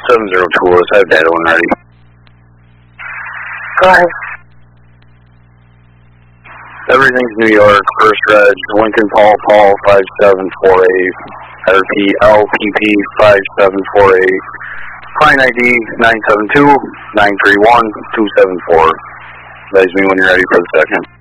702, let's have that one ready. Go ahead. Everything's New York, first reg, Lincoln Paul 5748. I repeat, LPP 5748. Client ID 972-931-274. Advise me when you're ready for the second.